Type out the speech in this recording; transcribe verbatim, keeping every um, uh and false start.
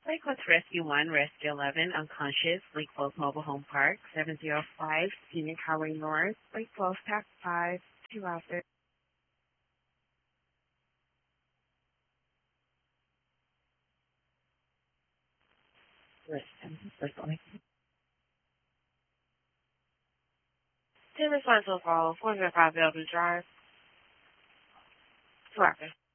Lake Coast Rescue one, Rescue eleven, unconscious, Lake Falls Mobile Home Park, seven zero five, Scenic Highway North, Lake Falls, Tac five, two officers. Listen, listen. Ten response to call, four zero five Bellevue Drive, two officers.